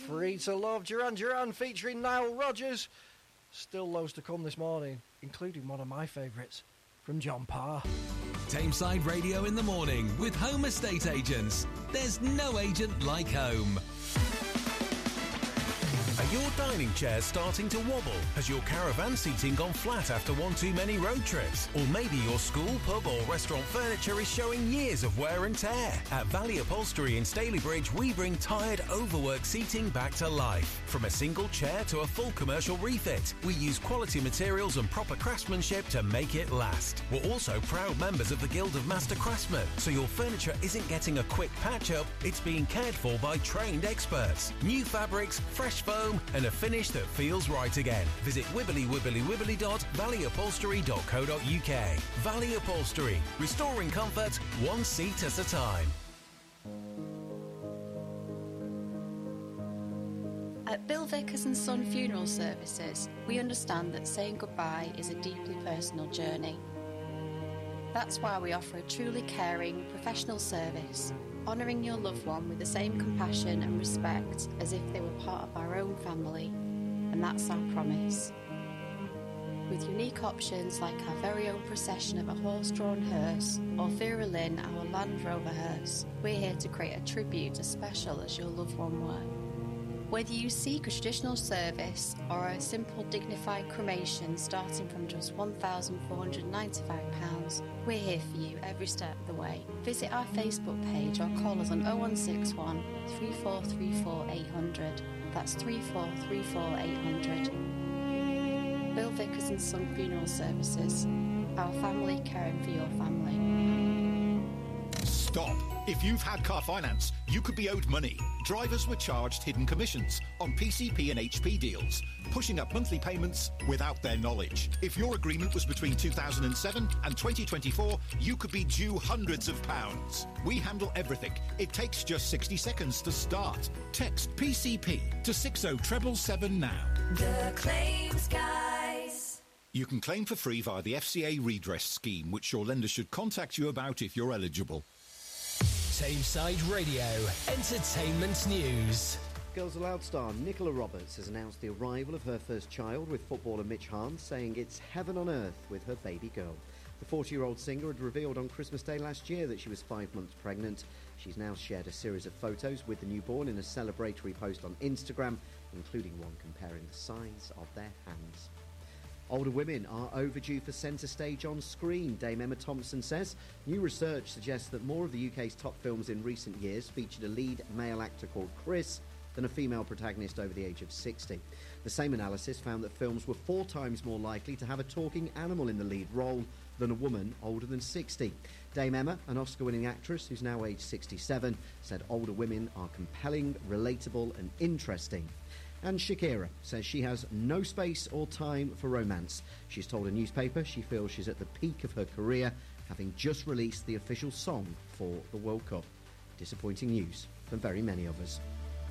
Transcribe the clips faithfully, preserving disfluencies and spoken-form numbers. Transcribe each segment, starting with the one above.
Free to Love, Duran Duran featuring Nile Rodgers. Still loads to come this morning, including one of my favourites from John Parr. Tameside Radio in the morning with Home Estate Agents. There's no agent like home. Are your dining chairs starting to wobble? Has your caravan seating gone flat after one too many road trips? Or maybe your school, pub or restaurant furniture is showing years of wear and tear? At Valley Upholstery in Stalybridge, we bring tired, overworked seating back to life. From a single chair to a full commercial refit, we use quality materials and proper craftsmanship to make it last. We're also proud members of the Guild of Master Craftsmen, so your furniture isn't getting a quick patch-up, it's being cared for by trained experts. New fabrics, fresh foam, and a finish that feels right again. Visit wibbly wibbly wibbly dot valley upholstery dot co dot uk. Valley Upholstery, restoring comfort one seat at a time. At Bill Vickers and Son Funeral Services, we understand that saying goodbye is a deeply personal journey. That's why we offer a truly caring, professional service, honouring your loved one with the same compassion and respect as if they were part of our own family, and that's our promise. With unique options like our very own procession of a horse-drawn hearse or Vera Lynn, our Land Rover hearse, we're here to create a tribute as special as your loved one were. Whether you seek a traditional service or a simple dignified cremation starting from just one thousand four hundred ninety-five pounds, we're here for you every step of the way. Visit our Facebook page or call us on oh one six one, three four three four, eight hundred. That's three four three four, eight hundred. Bill Vickers and Son Funeral Services. Our family caring for your family. Stop! If you've had car finance, you could be owed money. Drivers were charged hidden commissions on P C P and H P deals, pushing up monthly payments without their knowledge. If your agreement was between two thousand seven and twenty twenty-four, you could be due hundreds of pounds. We handle everything. It takes just sixty seconds to start. Text P C P to six oh seven seven now. The Claims Guys. You can claim for free via the F C A redress scheme, which your lender should contact you about if you're eligible. Tameside Radio Entertainment News. Girls Aloud star Nicola Roberts has announced the arrival of her first child with footballer Mitch Hahn, saying it's heaven on earth with her baby girl. The forty-year-old singer had revealed on Christmas Day last year that she was five months pregnant. She's now shared a series of photos with the newborn in a celebratory post on Instagram, including one comparing the size of their hands. Older women are overdue for centre stage on screen, Dame Emma Thompson says. New research suggests that more of the U K's top films in recent years featured a lead male actor called Chris than a female protagonist over the age of sixty. The same analysis found that films were four times more likely to have a talking animal in the lead role than a woman older than sixty. Dame Emma, an Oscar-winning actress who's now aged sixty-seven, said older women are compelling, relatable and interesting. And Shakira says she has no space or time for romance. She's told a newspaper she feels she's at the peak of her career, having just released the official song for the World Cup. Disappointing news for very many of us.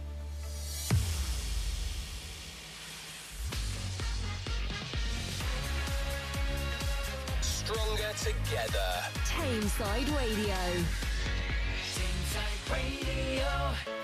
Stronger together. Tameside Radio. Tameside Radio.